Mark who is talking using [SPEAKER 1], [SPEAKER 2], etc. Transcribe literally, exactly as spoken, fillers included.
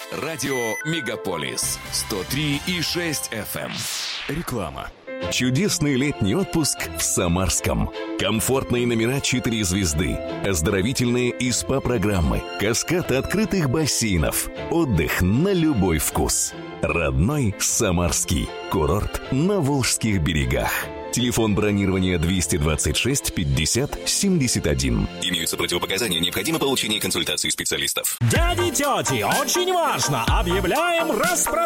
[SPEAKER 1] Радио «Мегаполис» сто три и шесть эф эм. Реклама.
[SPEAKER 2] Чудесный летний отпуск в Самарском. Комфортные номера четыре звезды, оздоровительные и СПА-программы, каскад открытых бассейнов, отдых на любой вкус. Родной Самарский. Курорт на Волжских берегах. Телефон бронирования двести двадцать шесть пятьдесят семьдесят один. Имеются противопоказания, необходимо получение консультации специалистов.
[SPEAKER 3] Дяди, тети, очень важно! Объявляем распродажу